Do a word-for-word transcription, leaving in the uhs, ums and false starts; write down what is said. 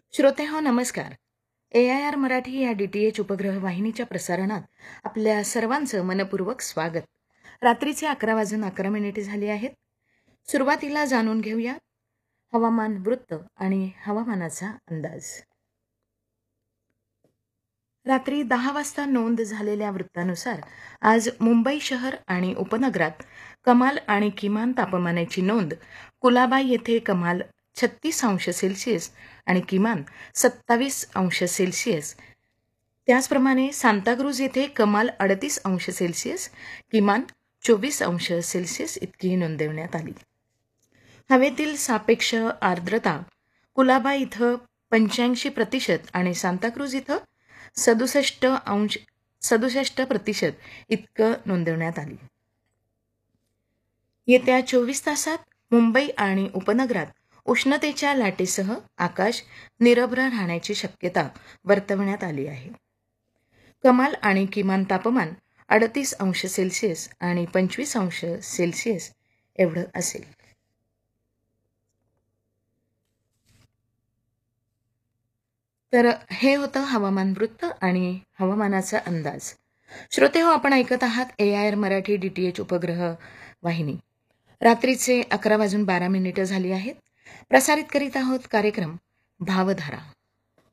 श्रोते हो नमस्कार. ए आय आर मराठी या डी टी एच उपग्रह वाहिनीच्या प्रसारणात आपल्या सर्वांचं मनपूर्वक स्वागत. रात्रीचे अकरा वाजून अकरा मिनिटे झाली आहेत. सुरुवातीला जाणून घेऊया हवामान वृत्त आणि हवामानाचा अंदाज. रात्री दहा वाजता नोंद झालेल्या वृत्तानुसार आज मुंबई शहर आणि उपनगरात कमाल आणि किमान तापमानाची नोंद कुलाबा येथे कमाल छत्तीस अंश सेल्सिअस आणि किमान सत्तावीस अंश सेल्सिअस, त्याचप्रमाणे सांताक्रूज येथे कमाल अडतीस अंश सेल्सिअस, किमान चोवीस अंश सेल्सिअस इतकी नोंदवण्यात आली. हवेतील सापेक्ष आर्द्रता कुलाबा इथं पंच्याऐंशी प्रतिशत आणि सांताक्रूज इथं सदुसष्ट अंश सदुसष्ट प्रतिशत इतकं नोंदवण्यात आली. येत्या चोवीस तासात मुंबई आणि उपनगरात उष्णतेच्या लाटेसह आकाश निरभ्र राहण्याची शक्यता वर्तवण्यात आली आहे. कमाल आणि किमान तापमान अडतीस अंश सेल्सिअस आणि पंचवीस अंश सेल्सिअस एवढं असेल. तर हे होतं हवामान वृत्त आणि हवामानाचा अंदाज. श्रोते हो, आपण ऐकत आहात ए I R Marathi D T H उपग्रह वाहिनी. रात्रीचे अकरा वाजून बारा मिनिटं झाली आहेत. प्रसारित करीत आहोत कार्यक्रम भावधारा.